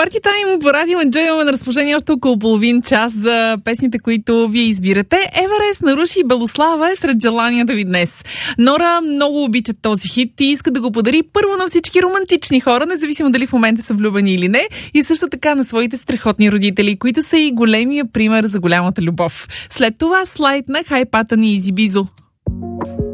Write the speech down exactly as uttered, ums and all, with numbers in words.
Парти тайм по Радио Enjoy имаме на разположение още около половин час за песните, които вие избирате. Еверест на Руши и Белослава е сред желанията ви днес. Нора много обичат този хит и иска да го подари първо на всички романтични хора, независимо дали в момента са влюбени или не, и също така на своите страхотни родители, които са и големия пример за голямата любов. След това слайд на Хайпата ни Изи Бизо.